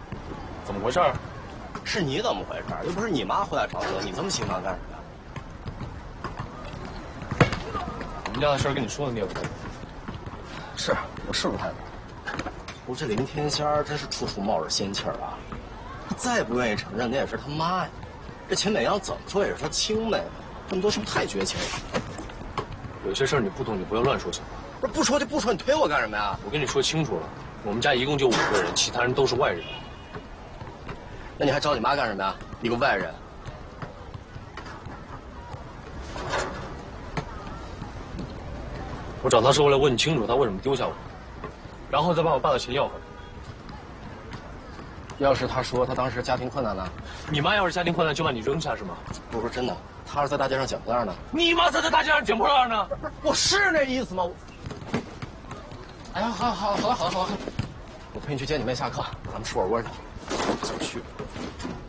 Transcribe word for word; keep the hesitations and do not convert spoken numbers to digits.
怎么回事？ 是你怎么回事？又不是你妈回来找我，你这么心烦干什么呀？ 我们家的事儿跟你说的你也不懂。 是，我是不太懂。不过这林天仙儿真是处处冒着仙气儿啊！他再不愿意承认，那也是他妈呀。这秦美阳怎么说也是他亲妹妹，这么多是不是太绝情了？ 有些事儿你不懂，你不要乱说行吗？ 不是不说就不说，你推我干什么呀？ 我跟你说清楚了，我们家一共就五个人，其他人都是外人。 那你还找你妈干什么呀？你个外人！ 我找他是为了问清楚他为什么丢下我，然后再把我爸的钱要回来。 要是他说他当时家庭困难呢？ 你妈要是家庭困难就把你扔下是吗？ 不是真的，他是在大街上捡破烂呢。 你妈才在大街上捡破烂呢！ 我是那意思吗？哎呀，好，好，好了，好了，好了，我陪你去接你妹下课，咱们吃火锅去。想去。